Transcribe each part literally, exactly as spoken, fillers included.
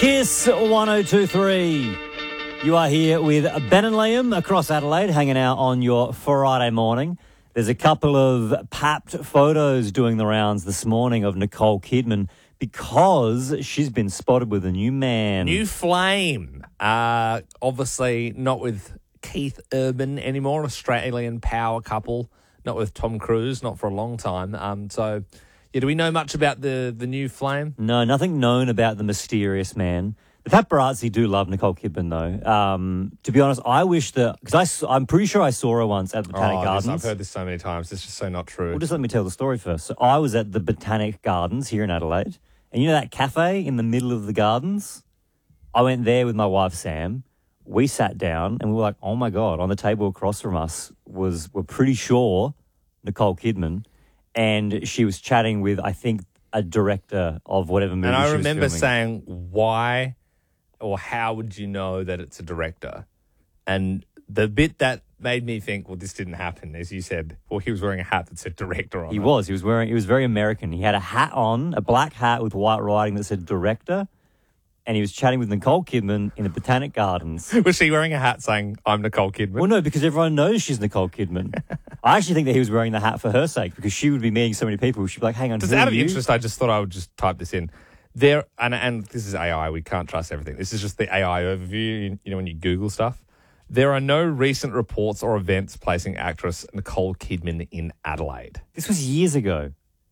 Kiss one oh two three. You are here with Ben and Liam across Adelaide, hanging out on your Friday morning. There's a couple of papped photos doing the rounds this morning of Nicole Kidman because she's been spotted with a new man. New flame. Uh, obviously not with Keith Urban anymore, Australian power couple. Not with Tom Cruise, not for a long time. Um, so, yeah, do we know much about the, the new flame? No, nothing known about the mysterious man. The paparazzi do love Nicole Kidman, though. Um, to be honest, I wish that... Because I'm pretty sure I saw her once at the Botanic oh, Gardens. This, I've heard this so many times. It's just so not true. Well, just let me tell the story first. So I was at the Botanic Gardens here in Adelaide. And you know that cafe in the middle of the gardens? I went there with my wife, Sam. We sat down and we were like, oh, my God. On the table across from us was, we're pretty sure, Nicole Kidman. And she was chatting with, I think, a director of whatever movie and I she was remember filming. saying, why or how would you know that it's a director? And the bit that made me think, well, this didn't happen, as you said, well, he was wearing a hat that said director on He it. was. He was wearing, he was very American. He had a hat on, a black hat with white writing that said director. And he was chatting with Nicole Kidman in the Botanic Gardens. Was she wearing a hat saying, I'm Nicole Kidman? Well, no, because everyone knows she's Nicole Kidman. I actually think that he was wearing the hat for her sake because she would be meeting so many people. She'd be like, hang on, Just who out are of you? interest, I just thought I would just type this in. There, and, and this is A I. We can't trust everything. This is just the A I overview, you, you know, when you Google stuff. There are no recent reports or events placing actress Nicole Kidman in Adelaide. This was years ago.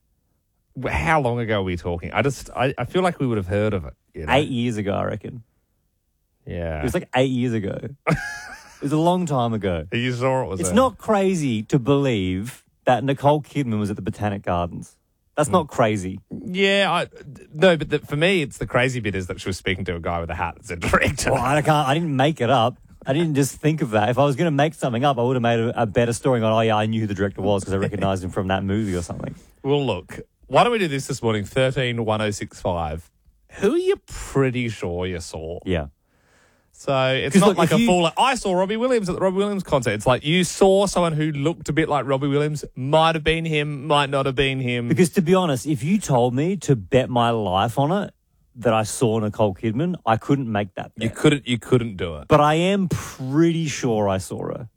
How long ago are we talking? I just, I, I feel like we would have heard of it. You know? Eight years ago, I reckon. Yeah. It was like eight years ago. It was a long time ago. You saw it, was It's it? not crazy to believe that Nicole Kidman was at the Botanic Gardens. That's not crazy. Yeah, I, no, but the, for me, it's the crazy bit is that she was speaking to a guy with a hat that's a director. Well, I can't. I didn't make it up. I didn't just think of that. If I was going to make something up, I would have made a, a better story. Going, oh yeah, I knew who the director was because I recognised him from that movie or something. Well, look, why don't we do this this morning? Thirteen one zero six five. Who are you pretty sure you saw? Yeah. So it's 'Cause not look, like if a you- full. Like, I saw Robbie Williams at the Robbie Williams concert. It's like you saw someone who looked a bit like Robbie Williams. Might have been him. Might not have been him. Because to be honest, if you told me to bet my life on it that I saw Nicole Kidman, I couldn't make that bet. You couldn't. You couldn't do it. But I am pretty sure I saw her.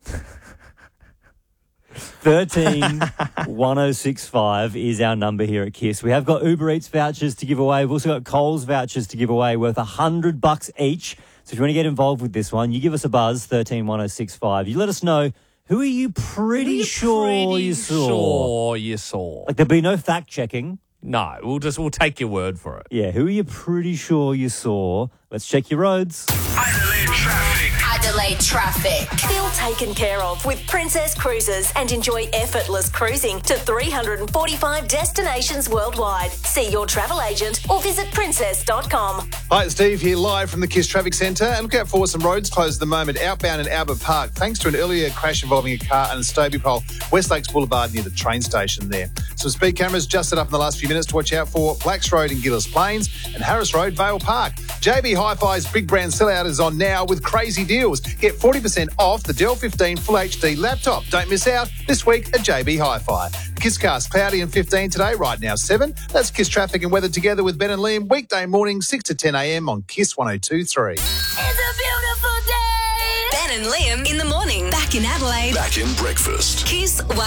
thirteen one oh six five is our number here at Kiss. We have got Uber Eats vouchers to give away. We've also got Coles vouchers to give away worth a hundred bucks each. So if you want to get involved with this one, you give us a buzz, thirteen one oh six five. You let us know, who are you pretty Are you sure pretty you saw? Sure you saw. Like there'll be no fact checking. No, we'll just we'll take your word for it. Yeah, who are you pretty sure you saw? Let's check your roads. Adelaide traffic. Adelaide traffic. Feel taken care of with Princess Cruises and enjoy effortless cruising to three hundred forty-five destinations worldwide. See your travel agent or visit princess dot com. Hi, it's Steve here live from the Kiss Traffic Centre. And look out for some roads closed at the moment outbound in Albert Park thanks to an earlier crash involving a car and a Stobie pole, West Lakes Boulevard near the train station there. Some speed cameras just set up in the last few minutes to watch out for Blacks Road in Gillis Plains and Harris Road, Vale Park. J B Hi-Fi's big brand sellout is on now with crazy deals. Get forty percent off the Dell fifteen Full H D laptop. Don't miss out this week at J B Hi-Fi. Kisscast, cloudy and fifteen today, right now seven. That's Kiss Traffic and Weather together with Ben and Liam, weekday morning six to ten a.m. on Kiss one oh two three. It's a beautiful day. Ben and Liam in the morning. Back in Adelaide. Back in breakfast. Kiss